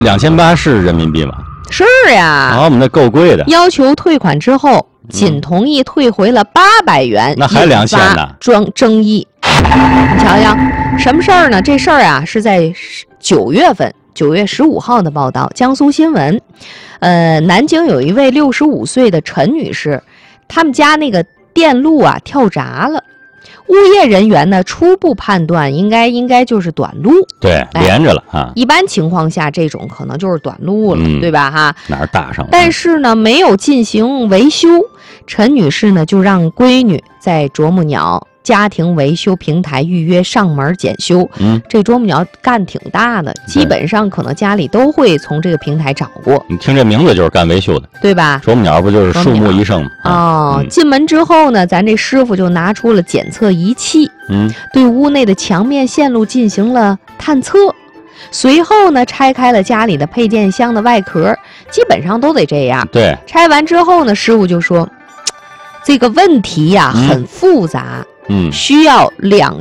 2800是人民币吗？ 是呀。 我们那够贵的。 要求退款之后，仅同意退回了800元， 那还2000呢？ 争议。你瞧瞧，什么事儿呢？这事儿啊是在9月份，9月15号的报道，江苏新闻。南京有一位65岁的陈女士，他们家那个电路啊跳闸了。物业人员呢初步判断应该就是短路， 对，连着了啊。 一般情况下这种可能就是短路了，对吧？哈， 哪儿搭上了？ 但是呢没有进行维修，陈女士呢就让闺女在啄木鸟家庭维修平台预约上门检修。这啄木鸟干挺大的，基本上可能家里都会从这个平台找过。 你听这名字就是干维修的，对吧？ 啄木鸟不就是树木医生吗？ 进门之后呢，咱这师傅就拿出了检测仪器，对屋内的墙面线路进行了探测。随后呢，拆开了家里的配件箱的外壳，基本上都得这样。 对， 拆完之后呢，师傅就说，这个问题呀很复杂。需要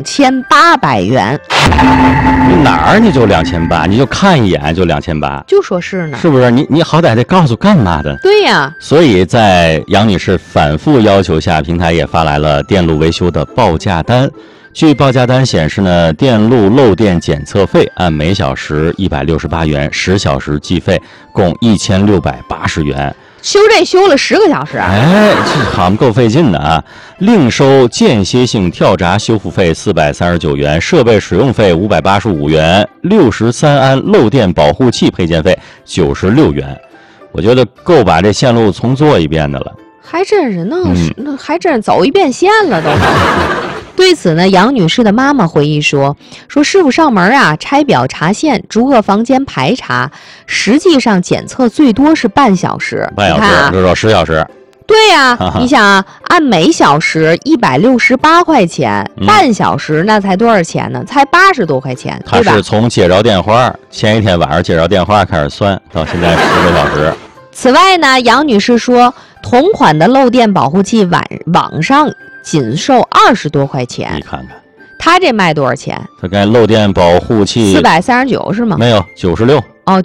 2800元。 你哪儿你就2800，你就看一眼就2800， 就说是呢， 是不是？你好歹得告诉干嘛的？ 对呀。 所以在杨女士反复要求下，平台也发来了电路维修的报价单。据报价单显示呢，电路漏电检测费按每小时168元，10小时计费，共1680元。 修了10个小时啊！ 这好像够费劲的啊！另收间歇性跳闸修复费439元，设备使用费585元，63安漏电保护器配件费96元。我觉得够把这线路重做一遍的了。 还真是还真走一遍线了都。对此呢，杨女士的妈妈回忆说师傅上门啊，拆表查线，逐个房间排查，实际上检测最多是半小时。 半小时，这说10小时。 对呀，你想啊，按每小时168块钱，半小时那才多少钱呢？才80多块钱，对吧？ 他是从接着电话，前一天晚上接着电话开始算，到现在10个小时。 此外呢，杨女士说，同款的漏电保护器网上仅售20多块钱。 你看看， 他这卖多少钱？ 他该漏电保护器 439是吗？ 没有，96。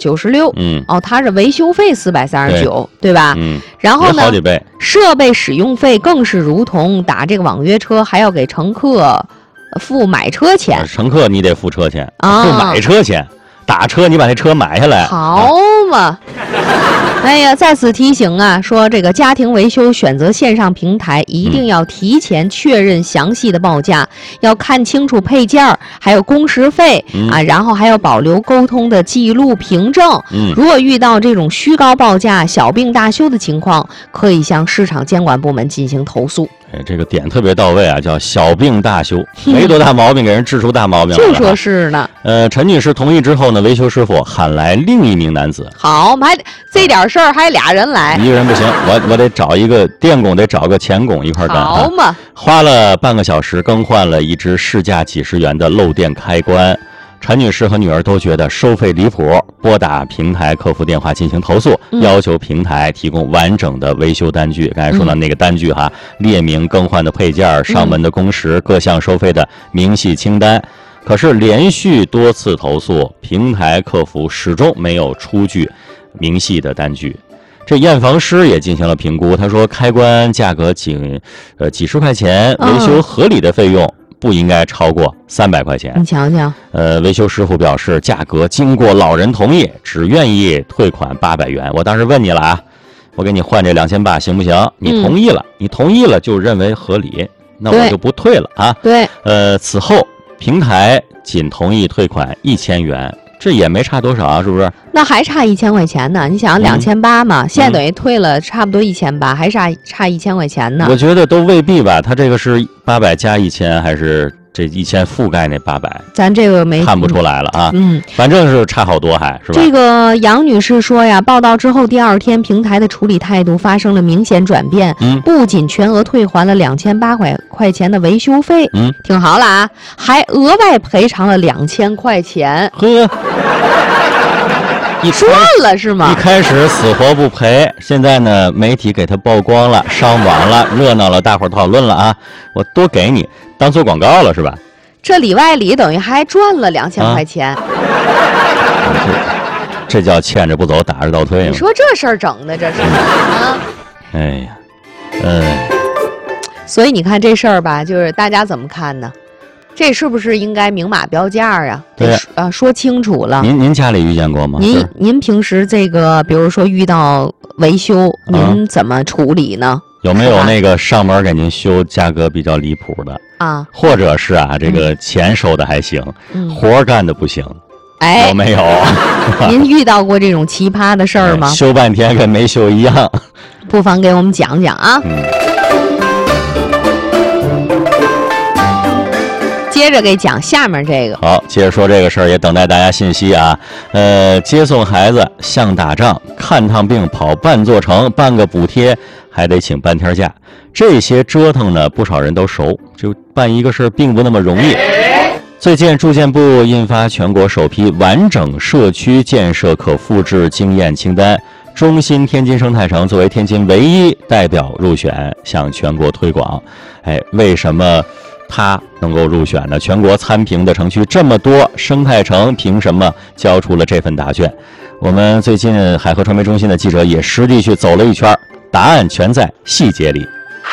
96。他是维修费439，对吧？然后呢， 好几倍。 设备使用费更是如同打这个网约车，还要给乘客付买车钱。 乘客你得付车钱，付买车钱。打车你把那车买下来， 好嘛？哎呀，在此提醒啊，说这个家庭维修选择线上平台，一定要提前确认详细的报价，要看清楚配件还有工时费然后还要保留沟通的记录凭证。如果遇到这种虚高报价、小病大修的情况，可以向市场监管部门进行投诉。 这个点特别到位啊，叫小病大修，没多大毛病给人治出大毛病来了。 就说是呢。 陈女士同意之后呢，维修师傅喊来另一名男子。 好，还这点事儿还俩人来， 一个人不行，我得找一个电工，得找个钳工一块干。 好嘛， 花了半个小时更换了一只市价几十元的漏电开关。陈女士和女儿都觉得收费离谱，拨打平台客服电话进行投诉，要求平台提供完整的维修单据。刚才说的那个单据列明更换的配件、上门的工时、各项收费的明细清单。可是连续多次投诉，平台客服始终没有出具明细的单据。这验房师也进行了评估，他说开关价格几十块钱，维修合理的费用不应该超过300块钱。 你瞧瞧， 维修师傅表示，价格经过老人同意，只愿意退款800元。我当时问你了啊，我给你换这2800行不行？你同意了，你同意了就认为合理，那我就不退了啊。 对， 此后平台仅同意退款1000元。这也没差多少啊，是不是？ 那还差1000块钱呢。你想2800嘛，现在等于退了差不多1800，还差1000块钱呢。 我觉得都未必吧，他这个是800加1000，还是这1000覆盖那800？ 咱这个没看不出来了啊。反正是差好多，是吧？ 这个杨女士说呀，报道之后第2天，平台的处理态度发生了明显转变，不仅全额退还了2800块钱的维修费，听好了啊，还额外赔偿了2000块钱。 呵。 你赚了是吗？ 一开始死活不赔，现在呢，媒体给他曝光了，上网了，热闹了，大伙儿讨论了啊！我多给你，当做广告了是吧？ 这里外里等于还赚了2000块钱。 这叫牵着不走，打着倒退嘛。 你说这事儿整的这是啊？ 哎呀， 所以你看这事儿吧，就是大家怎么看呢？这是不是应该明码标价呀？ 对， 说清楚了。 您家里遇见过吗？ 您平时这个，比如说遇到维修，您怎么处理呢？ 有没有那个上门给您修价格比较离谱的啊？ 或者是这个钱收的还行，活干的不行？ 哎， 有没有？ 您遇到过这种奇葩的事儿吗？ 修半天跟没修一样。 不妨给我们讲讲啊。接着给讲下面这个。 好，接着说这个事儿，也等待大家信息啊。接送孩子像打仗，看趟病跑半座城，办个补贴还得请半天假，这些折腾呢，不少人都熟。就办一个事儿并不那么容易。最近住建部印发全国首批完整社区建设可复制经验清单，中心天津生态城作为天津唯一代表入选，向全国推广。为什么它能够入选呢？全国参评的城区这么多，生态城凭什么交出了这份答卷？我们最近海河传媒中心的记者也实地去走了一圈，答案全在细节里。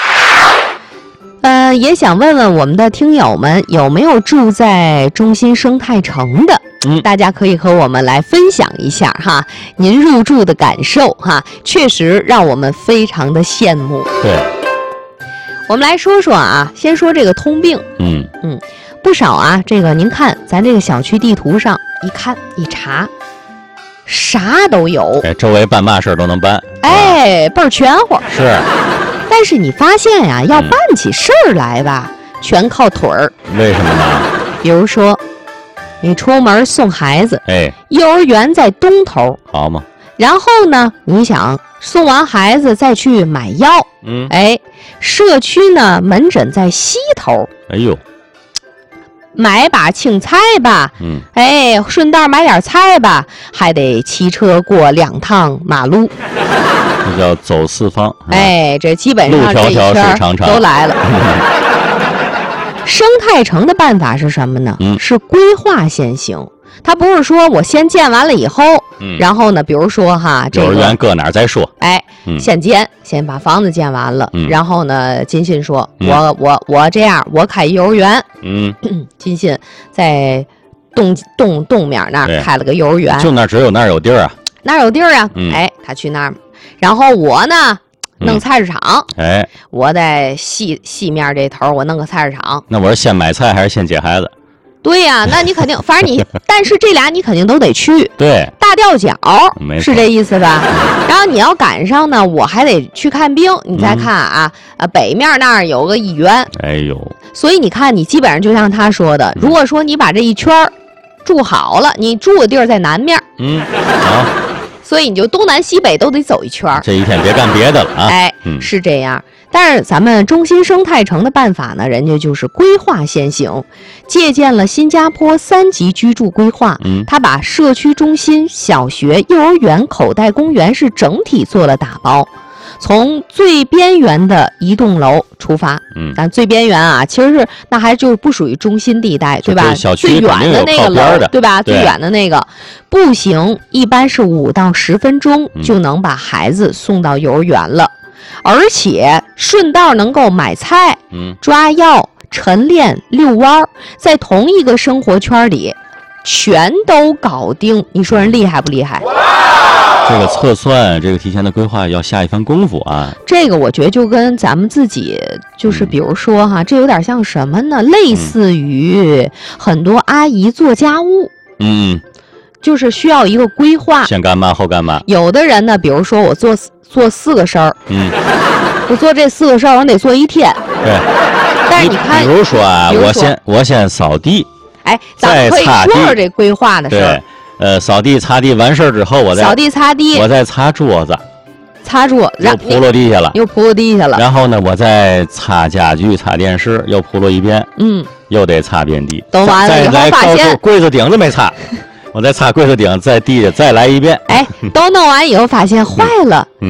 也想问问我们的听友们，有没有住在中心生态城的？大家可以和我们来分享一下哈，您入住的感受哈，确实让我们非常的羡慕。 对， 我们来说说啊，先说这个通病。不少啊，这个您看咱这个小区地图上一看一查，啥都有。 周围办嘛事儿都能办。 倍儿全乎。 是。 但是你发现呀，要办起事儿来吧，全靠腿儿。 为什么呢？ 比如说，你出门送孩子，幼儿园在东头， 好嘛。 然后呢，你想送完孩子再去买药，社区呢门诊在西头， 哎呦， 买把青菜吧，顺道买点菜吧，还得骑车过2趟马路。 这叫走四方。 这基本上这一圈都来了。生态城的办法是什么呢？是规划先行。它不是说我先建完了以后，然后呢，比如说哈， 幼儿园搁哪儿再说。 先把房子建完了，然后呢，金信说，我这样，我开幼儿园。金信在东面那儿开了个幼儿园， 就那只有那儿有地儿啊。 哪有地儿啊？他去那儿。然后我呢，弄菜市场。我在西面这头，我弄个菜市场。 那我是先买菜还是先接孩子？ 对呀，那你肯定，反正你，但是这俩你肯定都得去。 对， 大吊脚是这意思吧？然后你要赶上呢，我还得去看病。你再看啊，北面那儿有个医院。 哎呦， 所以你看，你基本上就像他说的，如果说你把这一圈住好了，你住的地儿在南面。 好。 所以你就东南西北都得走一圈。 这一天别干别的了啊！ 是这样。但是咱们中心生态城的办法呢，人家就是规划先行，借鉴了新加坡3级居住规划。他把社区中心、小学、幼儿园、口袋公园是整体做了打包。从最边缘的一栋楼出发，但最边缘啊，其实是那还就不属于中心地带，对吧？最远的那个楼，对吧？最远的那个，步行一般是5到10分钟就能把孩子送到幼儿园了，而且顺道能够买菜、抓药、晨练、遛弯，在同一个生活圈里，全都搞定。你说人厉害不厉害？ 这个测算，这个提前的规划要下一番功夫啊。 这个我觉得就跟咱们自己，就是比如说哈，这有点像什么呢？类似于很多阿姨做家务，就是需要一个规划， 先干嘛后干嘛。 有的人呢，比如说我做4个身儿，我做这4个身儿，我得做1天。 对。 但是你看， 比如说啊，我先扫地， 咱们可以说说这规划的事儿。 扫地擦地完事儿之后，我再扫地擦地， 我再擦桌子， 又扑落地下了，然后呢，我再擦家具、擦电视，又扑落一遍，又得擦遍地， 都完了以后发现柜子顶子没擦，我再擦柜子顶，在地下再来一遍， 都弄完以后发现坏了，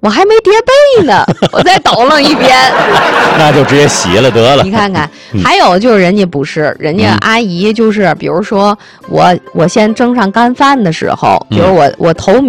我还没叠被呢，我再抖楞一遍。 那就直接洗了得了。 你看看，还有就是人家不是，人家阿姨就是，比如说我先蒸上干饭的时候，比如我投米。